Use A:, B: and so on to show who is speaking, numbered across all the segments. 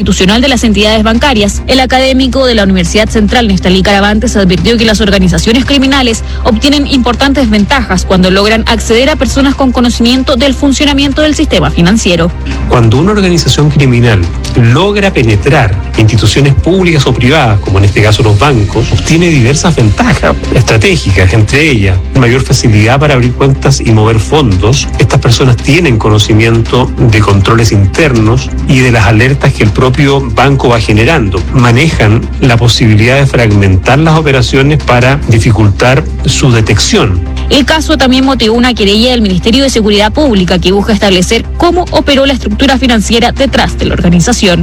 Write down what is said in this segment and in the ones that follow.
A: institucional de las entidades bancarias. El académico de la Universidad Central, Nestalí Caravantes, advirtió que las organizaciones criminales obtienen importantes ventajas cuando logran acceder a personas con conocimiento del funcionamiento del sistema financiero.
B: Cuando una organización criminal logra penetrar instituciones públicas o privadas, como en este caso los bancos, obtiene diversas ventajas estratégicas, entre ellas mayor facilidad para abrir cuentas y mover fondos. Estas personas tienen conocimiento de controles internos y de las alertas que el propio banco va generando. Manejan la posibilidad de fragmentar las operaciones para dificultar su detección.
A: El caso también motivó una querella del Ministerio de Seguridad Pública que busca establecer cómo operó la estructura financiera detrás de la organización.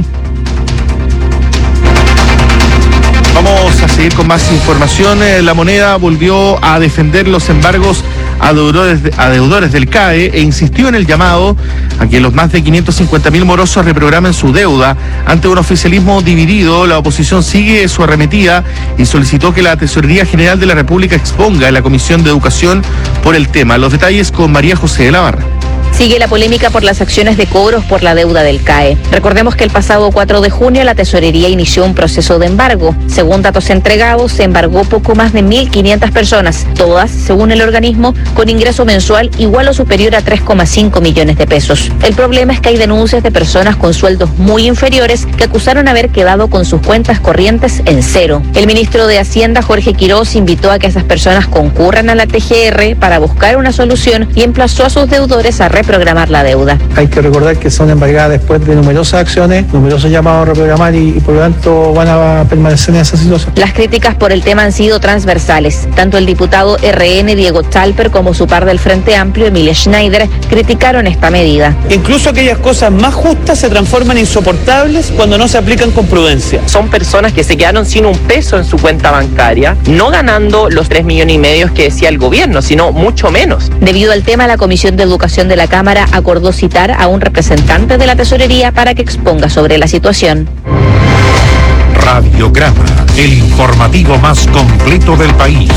C: Vamos a seguir con más información. La Moneda volvió a defender los embargos a deudores del CAE e insistió en el llamado a que los más de 550.000 morosos reprogramen su deuda. Ante un oficialismo dividido, la oposición sigue su arremetida y solicitó que la Tesorería General de la República exponga en la Comisión de Educación por el tema. Los detalles con María José de la Barra.
D: Sigue la polémica por las acciones de cobros por la deuda del CAE. Recordemos que el pasado 4 de junio la Tesorería inició un proceso de embargo. Según datos entregados, se embargó poco más de 1.500 personas, todas, según el organismo, con ingreso mensual igual o superior a 3,5 millones de pesos. El problema es que hay denuncias de personas con sueldos muy inferiores que acusaron haber quedado con sus cuentas corrientes en cero. El ministro de Hacienda, Jorge Quirós, invitó a que esas personas concurran a la TGR para buscar una solución y emplazó a sus deudores a reprogramar la deuda.
E: Hay que recordar que son embargadas después de numerosas acciones, numerosos llamados a reprogramar y por lo tanto van a permanecer en esa situación.
D: Las críticas por el tema han sido transversales. Tanto el diputado RN Diego Chalper como su par del Frente Amplio, Emilia Schneider, criticaron esta medida.
F: Incluso aquellas cosas más justas se transforman en insoportables cuando no se aplican con prudencia.
G: Son personas que se quedaron sin un peso en su cuenta bancaria, no ganando los 3,5 millones que decía el gobierno, sino mucho menos.
D: Debido al tema, la Comisión de Educación de la Cámara acordó citar a un representante de la Tesorería para que exponga sobre la situación.
H: Radiograma, el informativo más completo del país.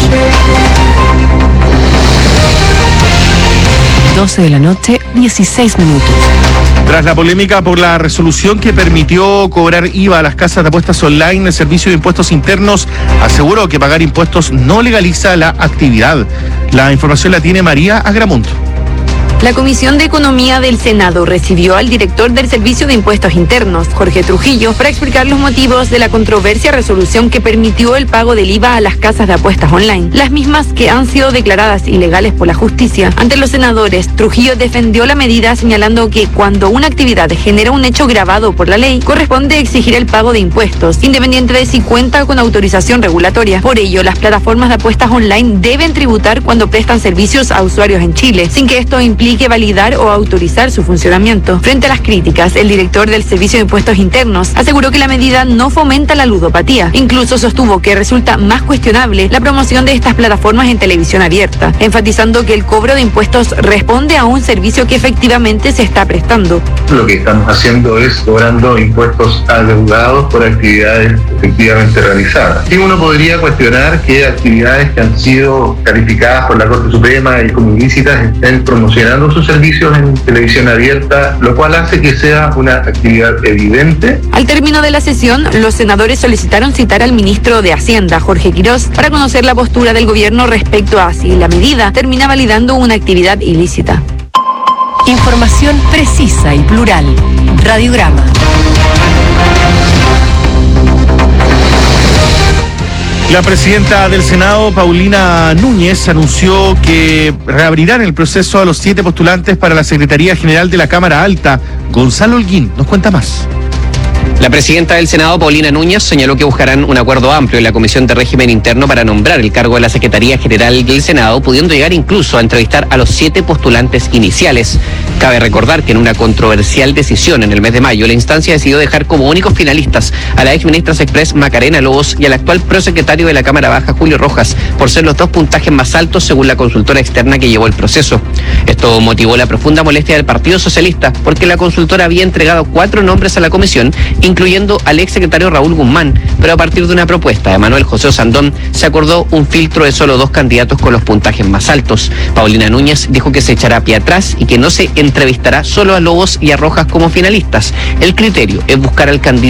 I: 12 de la noche, 16 minutos.
C: Tras la polémica por la resolución que permitió cobrar IVA a las casas de apuestas online, el Servicio de Impuestos Internos aseguró que pagar impuestos no legaliza la actividad. La información la tiene María Agramonto.
J: La Comisión de Economía del Senado recibió al director del Servicio de Impuestos Internos, Jorge Trujillo, para explicar los motivos de la controversia resolución que permitió el pago del IVA a las casas de apuestas online, las mismas que han sido declaradas ilegales por la justicia. Ante los senadores, Trujillo defendió la medida señalando que cuando una actividad genera un hecho gravado por la ley, corresponde exigir el pago de impuestos, independiente de si cuenta con autorización regulatoria. Por ello, las plataformas de apuestas online deben tributar cuando prestan servicios a usuarios en Chile, sin que esto implique validar o autorizar su funcionamiento. Frente a las críticas, el director del Servicio de Impuestos Internos aseguró que la medida no fomenta la ludopatía. Incluso sostuvo que resulta más cuestionable la promoción de estas plataformas en televisión abierta, enfatizando que el cobro de impuestos responde a un servicio que efectivamente se está prestando.
K: Lo que estamos haciendo es cobrando impuestos adeudados por actividades efectivamente realizadas. Y uno podría cuestionar que actividades que han sido calificadas por la Corte Suprema y como ilícitas estén promocionando sus servicios en televisión abierta, lo cual hace que sea una actividad evidente.
J: Al término de la sesión, los senadores solicitaron citar al ministro de Hacienda, Jorge Quirós, para conocer la postura del gobierno respecto a si la medida termina validando una actividad ilícita.
I: Información precisa y plural. Radiograma.
C: La presidenta del Senado, Paulina Núñez, anunció que reabrirán el proceso a los 7 postulantes para la Secretaría General de la Cámara Alta. Gonzalo Holguín nos cuenta más.
L: La presidenta del Senado, Paulina Núñez, señaló que buscarán un acuerdo amplio en la Comisión de Régimen Interno para nombrar el cargo de la Secretaría General del Senado, pudiendo llegar incluso a entrevistar a los 7 postulantes iniciales. Cabe recordar que en una controversial decisión en el mes de mayo, la instancia decidió dejar como únicos finalistas a la exministra Express Macarena Lobos y al actual prosecretario de la Cámara Baja, Julio Rojas, por ser los 2 puntajes más altos según la consultora externa que llevó el proceso. Esto motivó la profunda molestia del Partido Socialista, porque la consultora había entregado 4 nombres a la comisión, incluyendo al exsecretario Raúl Guzmán, pero a partir de una propuesta de Manuel José Osandón se acordó un filtro de solo 2 candidatos con los puntajes más altos. Paulina Núñez dijo que se echará pie atrás y que no se entrevistará solo a Lobos y a Rojas como finalistas. El criterio es buscar al candidato